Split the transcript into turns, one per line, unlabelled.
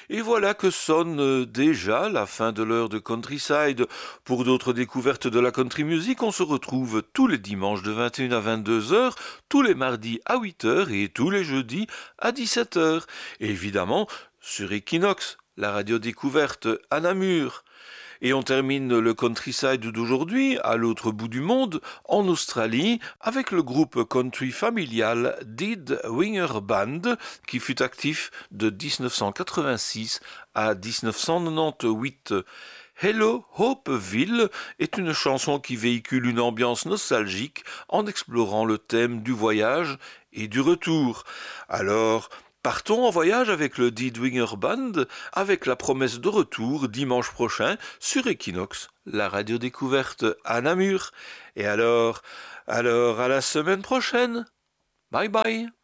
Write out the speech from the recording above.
Et voilà que sonne déjà la fin de l'heure de Countryside. Pour d'autres découvertes de la country music, on se retrouve tous les dimanches de 21 à 22 heures, tous les mardis à 8 heures et tous les jeudis à 17 heures. Et évidemment, sur Equinox, la radio découverte à Namur. Et on termine le countryside d'aujourd'hui à l'autre bout du monde, en Australie, avec le groupe country familial Dead Winger Band, qui fut actif de 1986 à 1998. Hello Hopeville est une chanson qui véhicule une ambiance nostalgique en explorant le thème du voyage et du retour. Alors, partons en voyage avec le Deadwinger Band, avec la promesse de retour dimanche prochain sur Equinox, la radio découverte à Namur. Et alors à la semaine prochaine. Bye bye.